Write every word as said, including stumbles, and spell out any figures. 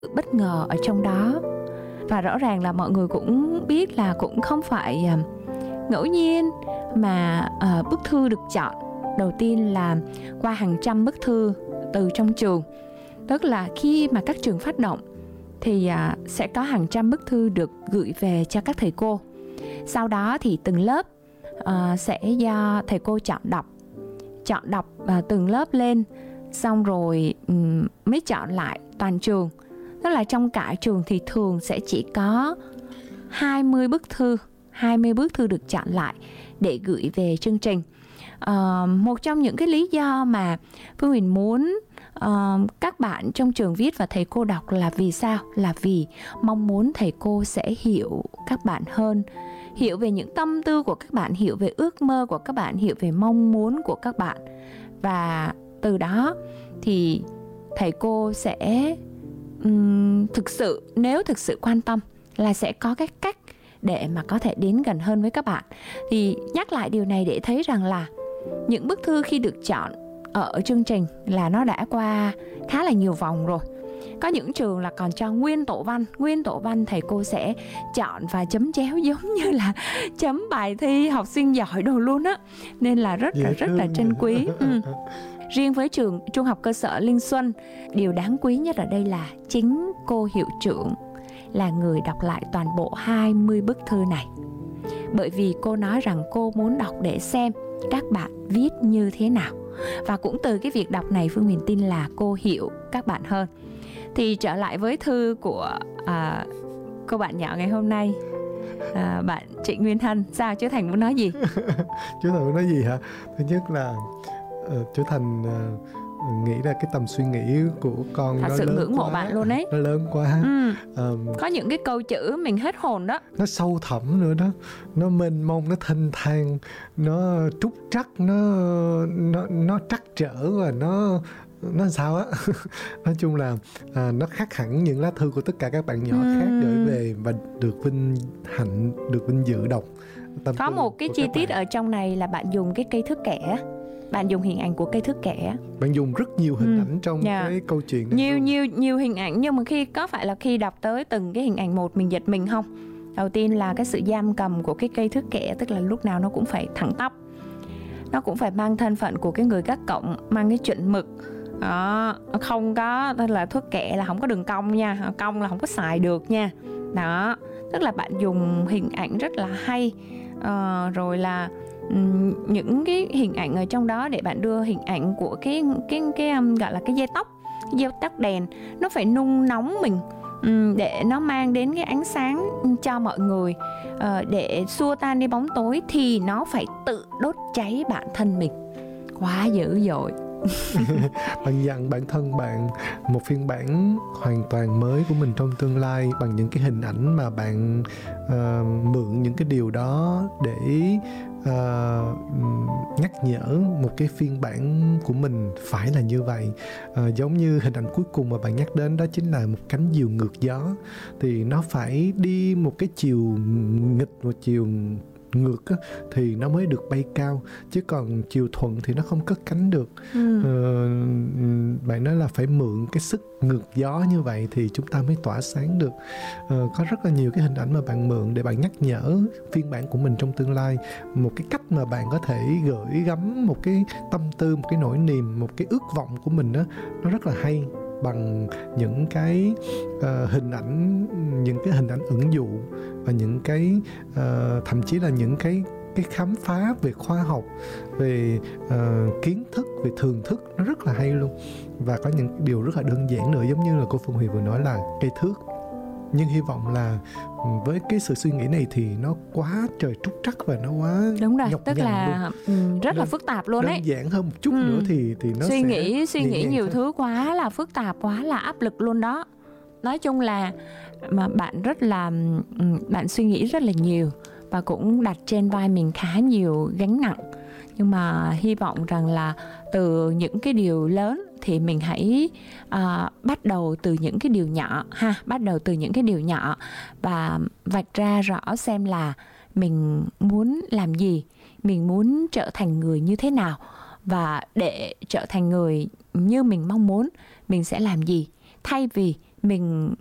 bất ngờ ở trong đó. Và rõ ràng là mọi người cũng biết là cũng không phải uh, ngẫu nhiên mà uh, bức thư được chọn đầu tiên là qua hàng trăm bức thư từ trong trường. Tức là khi mà các trường phát động thì uh, sẽ có hàng trăm bức thư được gửi về cho các thầy cô. Sau đó thì từng lớp uh, sẽ do thầy cô chọn đọc, chọn đọc uh, từng lớp lên, xong rồi um, mới chọn lại toàn trường. Tức là trong cả trường thì thường sẽ chỉ có hai mươi bức thư, hai mươi bức thư được chọn lại để gửi về chương trình. Uh, một trong những cái lý do mà Phương Huyền muốn uh, các bạn trong trường viết và thầy cô đọc là vì sao? Là vì mong muốn thầy cô sẽ hiểu các bạn hơn, hiểu về những tâm tư của các bạn, hiểu về ước mơ của các bạn, hiểu về mong muốn của các bạn. Và từ đó thì thầy cô sẽ um, thực sự, nếu thực sự quan tâm là sẽ có cái cách để mà có thể đến gần hơn với các bạn. Thì nhắc lại điều này để thấy rằng là những bức thư khi được chọn ở chương trình là nó đã qua khá là nhiều vòng rồi. Có những trường là còn cho nguyên tổ văn, nguyên tổ văn thầy cô sẽ chọn và chấm chéo giống như là chấm bài thi học sinh giỏi đồ luôn á. Nên là rất là rất là trân quý. Ừ. Riêng với trường Trung học cơ sở Linh Xuân, điều đáng quý nhất ở đây là chính cô hiệu trưởng là người đọc lại toàn bộ hai mươi bức thư này. Bởi vì cô nói rằng cô muốn đọc để xem các bạn viết như thế nào. Và cũng từ cái việc đọc này Phương Huyền tin là cô hiểu các bạn hơn. Thì trở lại với thư của à, cô bạn nhỏ ngày hôm nay, à, bạn Trịnh Nguyên Hân. Sao chú Thành muốn nói gì? Chú Thành muốn nói gì hả? Thứ nhất là uh, chú Thành uh, nghĩ ra cái tầm suy nghĩ của con thật nó sự lớn ngưỡng mộ quá, bạn luôn đấy. Nó lớn quá. Ừ. um, Có những cái câu chữ mình hết hồn đó. Nó sâu thẳm nữa đó. Nó mênh mông, nó thênh thang, nó trúc trắc, nó nó nó trắc trở và nó nó sao á. Nói chung là à, nó khác hẳn những lá thư của tất cả các bạn nhỏ ừ. khác gửi về và được vinh hạnh, được vinh dự đọc. Có một cái chi tiết ở trong này là bạn dùng cái cây thước kẻ. Bạn dùng hình ảnh của cây thước kẻ. Bạn dùng rất nhiều hình ừ. ảnh trong yeah. cái câu chuyện này. Nhiều nhiều nhiều hình ảnh, nhưng mà khi có phải là khi đọc tới từng cái hình ảnh một mình giật mình không? Đầu tiên là cái sự giam cầm của cái cây thước kẻ, tức là lúc nào nó cũng phải thẳng tắp, nó cũng phải mang thân phận của cái người gác cổng, mang cái chuẩn mực. Đó, không có tức là thước kẻ là không có đường cong nha, cong là không có xài được nha. Đó, tức là bạn dùng hình ảnh rất là hay. À, rồi là um, những cái hình ảnh ở trong đó để bạn đưa hình ảnh của cái cái cái um, gọi là cái dây tóc, cái dây tóc đèn, nó phải nung nóng mình um, để nó mang đến cái ánh sáng cho mọi người, uh, để xua tan đi bóng tối thì nó phải tự đốt cháy bản thân mình. Quá dữ dội. Bạn dặn bản thân bạn một phiên bản hoàn toàn mới của mình trong tương lai bằng những cái hình ảnh mà bạn uh, mượn những cái điều đó để uh, nhắc nhở một cái phiên bản của mình phải là như vậy. Uh, giống như hình ảnh cuối cùng mà bạn nhắc đến đó chính là một cánh diều ngược gió, thì nó phải đi một cái chiều nghịch, một chiều ngược á, thì nó mới được bay cao, chứ còn chiều thuận thì nó không cất cánh được. ừ. ờ, Bạn nói là phải mượn cái sức ngược gió như vậy thì chúng ta mới tỏa sáng được. ờ, Có rất là nhiều cái hình ảnh mà bạn mượn để bạn nhắc nhở phiên bản của mình trong tương lai, một cái cách mà bạn có thể gửi gắm một cái tâm tư, một cái nỗi niềm, một cái ước vọng của mình đó, nó rất là hay, bằng những cái uh, hình ảnh, những cái hình ảnh ẩn dụ và những cái uh, thậm chí là những cái cái khám phá về khoa học, về uh, kiến thức, về thường thức, nó rất là hay luôn. Và có những điều rất là đơn giản nữa, giống như là cô Phương Huyền vừa nói là cây thước. Nhưng hy vọng là với cái sự suy nghĩ này thì nó quá trời trúc trắc và nó quá đúng rồi, nhọc tức nhằn là luôn. rất đơn, là phức tạp luôn đơn ấy. Đơn giản hơn một chút ừ. nữa thì thì nó suy sẽ nghĩ suy nghĩ nhiều hơn. thứ quá là phức tạp, quá là áp lực luôn đó. Nói chung là mà bạn rất là bạn suy nghĩ rất là nhiều và cũng đặt trên vai mình khá nhiều gánh nặng. Nhưng mà hy vọng rằng là từ những cái điều lớn thì mình hãy uh, bắt đầu từ những cái điều nhỏ ha, bắt đầu từ những cái điều nhỏ và vạch ra rõ xem là mình muốn làm gì, mình muốn trở thành người như thế nào, và để trở thành người như mình mong muốn mình sẽ làm gì, thay vì mình